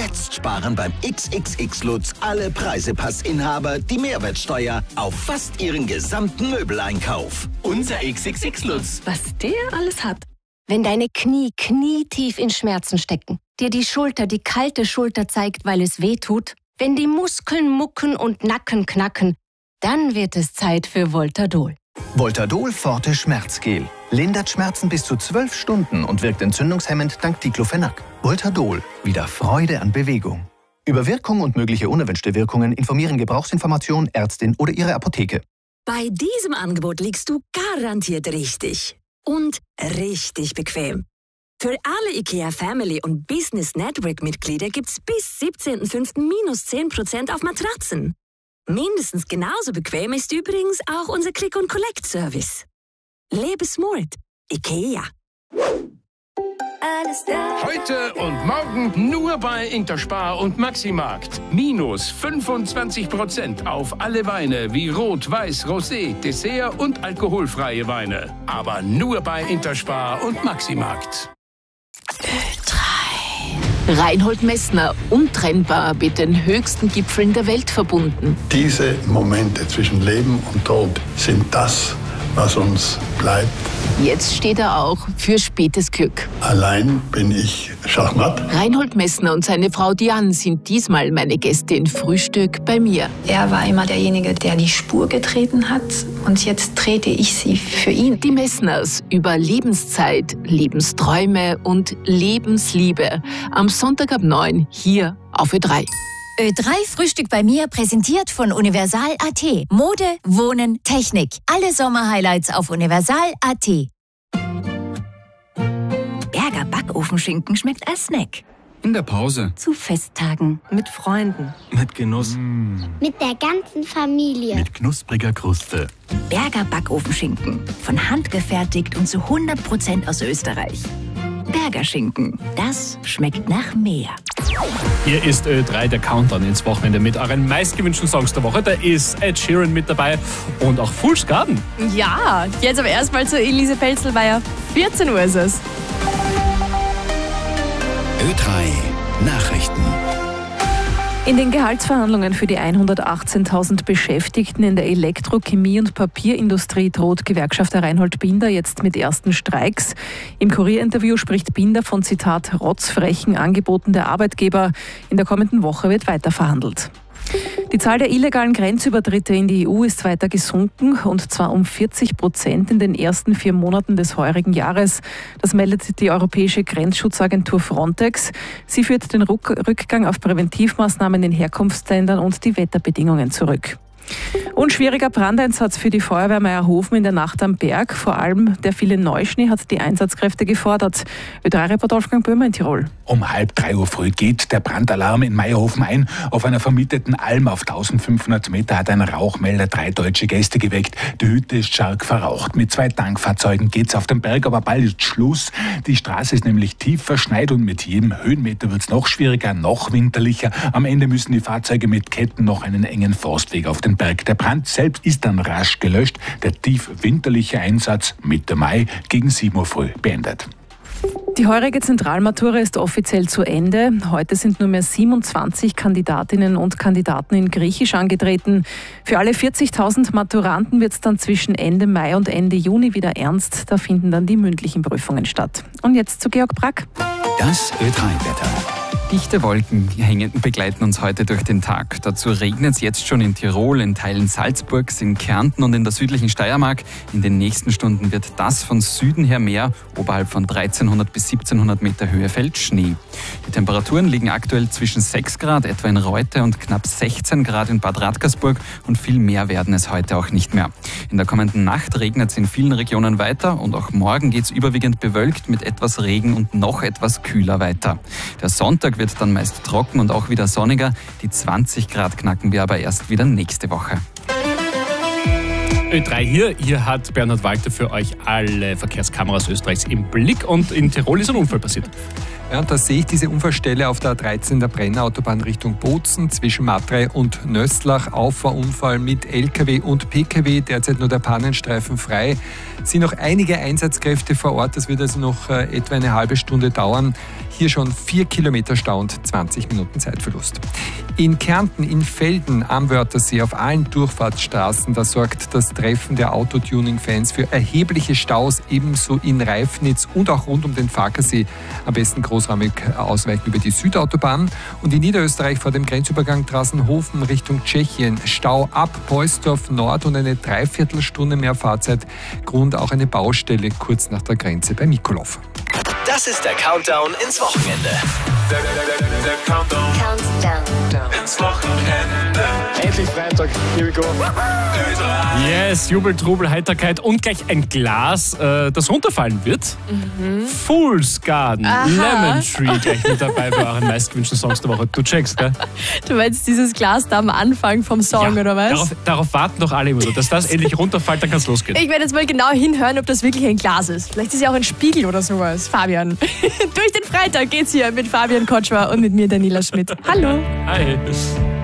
Jetzt sparen beim XXX Lutz alle Preisepassinhaber die Mehrwertsteuer auf fast ihren gesamten Möbeleinkauf. Unser XXX Lutz. Was der alles hat. Wenn deine Knie knietief in Schmerzen stecken, dir die Schulter die kalte Schulter zeigt, weil es weh tut, wenn die Muskeln mucken und Nacken knacken, dann wird es Zeit für Voltadol. Voltadol Forte Schmerzgel. Lindert Schmerzen bis zu 12 Stunden und wirkt entzündungshemmend dank Diclofenac. Voltadol. Wieder Freude an Bewegung. Über Wirkung und mögliche unerwünschte Wirkungen informieren Gebrauchsinformation, Ärztin oder Ihre Apotheke. Bei diesem Angebot liegst du garantiert richtig. Und richtig bequem. Für alle IKEA Family und Business Network Mitglieder gibt's bis 17.05. minus 10% auf Matratzen. Mindestens genauso bequem ist übrigens auch unser Click-and-Collect-Service. Lebe smart. IKEA. Alles da. Heute und morgen nur bei Interspar und Maximarkt. Minus 25% auf alle Weine wie Rot, Weiß, Rosé, Dessert und alkoholfreie Weine. Aber nur bei Interspar und Maximarkt. Ö3. Reinhold Messner, untrennbar mit den höchsten Gipfeln der Welt verbunden. Diese Momente zwischen Leben und Tod sind das, was uns bleibt. Jetzt steht er auch für spätes Glück. Allein bin ich Schachmatt. Reinhold Messner und seine Frau Diane sind diesmal meine Gäste in Frühstück bei mir. Er war immer derjenige, der die Spur getreten hat und jetzt trete ich sie für ihn. Die Messners über Lebenszeit, Lebensträume und Lebensliebe. Am Sonntag ab 9 hier auf Ö3. Ö3 Frühstück bei mir, präsentiert von Universal.at. Mode, Wohnen, Technik. Alle Sommerhighlights auf Universal.at. Berger Backofenschinken schmeckt als Snack. In der Pause. Zu Festtagen. Mit Freunden. Mit Genuss. Mit der ganzen Familie. Mit knuspriger Kruste. Berger Backofenschinken. Von Hand gefertigt und zu 100% aus Österreich. Berger Schinken. Das schmeckt nach mehr. Hier ist Ö3, der Countdown ins Wochenende mit euren meistgewünschten Songs der Woche. Da ist Ed Sheeran mit dabei und auch Fool's Garden. Ja, jetzt aber erstmal zu Elise Pelzelmeier. 14 Uhr ist es. Ö3 Nachrichten. In den Gehaltsverhandlungen für die 118.000 Beschäftigten in der Elektro-, Chemie- und Papierindustrie droht Gewerkschafter Reinhold Binder jetzt mit ersten Streiks. Im Kurierinterview spricht Binder von, Zitat, rotzfrechen Angeboten der Arbeitgeber. In der kommenden Woche wird weiter verhandelt. Die Zahl der illegalen Grenzübertritte in die EU ist weiter gesunken, und zwar um 40% in den ersten 4 Monaten des heurigen Jahres. Das meldet die Europäische Grenzschutzagentur Frontex. Sie führt den Rückgang auf Präventivmaßnahmen in Herkunftsländern und die Wetterbedingungen zurück. Und schwieriger Brandeinsatz für die Feuerwehr Meierhofen in der Nacht am Berg. Vor allem der viele Neuschnee hat die Einsatzkräfte gefordert. Ö3-Reporter Wolfgang Böhmer in Tirol. Um 2:30 Uhr früh geht der Brandalarm in Meierhofen ein. Auf einer vermieteten Alm auf 1500 Meter hat ein Rauchmelder 3 deutsche Gäste geweckt. Die Hütte ist stark verraucht. Mit 2 Tankfahrzeugen geht's auf den Berg, aber bald ist Schluss. Die Straße ist nämlich tief verschneit und mit jedem Höhenmeter wird's noch schwieriger, noch winterlicher. Am Ende müssen die Fahrzeuge mit Ketten noch einen engen Forstweg auf den Berg. Der Brand selbst ist dann rasch gelöscht. Der tief winterliche Einsatz Mitte Mai gegen 7 Uhr früh beendet. Die heurige Zentralmatura ist offiziell zu Ende. Heute sind nur mehr 27 Kandidatinnen und Kandidaten in Griechisch angetreten. Für alle 40.000 Maturanten wird es dann zwischen Ende Mai und Ende Juni wieder ernst. Da finden dann die mündlichen Prüfungen statt. Und jetzt zu Georg Brack. Das Ö3-Wetter. Dichte Wolken begleiten uns heute durch den Tag. Dazu regnet es jetzt schon in Tirol, in Teilen Salzburgs, in Kärnten und in der südlichen Steiermark. In den nächsten Stunden wird das von Süden her mehr. Oberhalb von 1300 bis 1700 Meter Höhe fällt Schnee. Die Temperaturen liegen aktuell zwischen 6 Grad etwa in Reute und knapp 16 Grad in Bad Radkersburg, und viel mehr werden es heute auch nicht mehr. In der kommenden Nacht regnet es in vielen Regionen weiter, und auch morgen geht es überwiegend bewölkt mit etwas Regen und noch etwas kühler weiter. Der Sonntag wird dann meist trocken und auch wieder sonniger. Die 20 Grad knacken wir aber erst wieder nächste Woche. Ö3 hier. Hier hat Bernhard Walter für euch alle Verkehrskameras Österreichs im Blick, und in Tirol ist ein Unfall passiert. Ja, und da sehe ich diese Unfallstelle auf der A13 der Brenner-Autobahn Richtung Bozen zwischen Matrei und Nöstlach. Auffahrunfall mit LKW und PKW, derzeit nur der Pannenstreifen frei. Es sind noch einige Einsatzkräfte vor Ort, das wird also noch etwa eine halbe Stunde dauern. Hier schon 4 Kilometer Stau und 20 Minuten Zeitverlust. In Kärnten, in Velden am Wörthersee auf allen Durchfahrtsstraßen, da sorgt das Treffen der Autotuning-Fans für erhebliche Staus, ebenso in Reifnitz und auch rund um den Farkasee. Am besten großräumig ausweichen über die Südautobahn. Und in Niederösterreich vor dem Grenzübergang Drassenhofen Richtung Tschechien Stau ab Beusdorf Nord und eine Dreiviertelstunde mehr Fahrzeit. Grund auch eine Baustelle kurz nach der Grenze bei Mikolov. Das ist der Countdown ins Wochenende. Der Countdown ins Wochenende. Endlich Freitag, here we go. Yes, Jubel, Trubel, Heiterkeit und gleich ein Glas, das runterfallen wird. Fool's Garden, Lemon Tree gleich mit dabei bei euren meistgewünschten Songs der Woche. Du checkst, gell? Du meinst dieses Glas da am Anfang vom Song, oder was? Darauf warten doch alle immer so, dass das endlich runterfällt, dann kann es losgehen. Ich werde jetzt mal genau hinhören, ob das wirklich ein Glas ist. Vielleicht ist es ja auch ein Spiegel oder sowas. Fabian. Durch den Freitag geht's hier mit Fabian Kotschwer und mit mir, Daniela Schmidt. Hallo. Hi.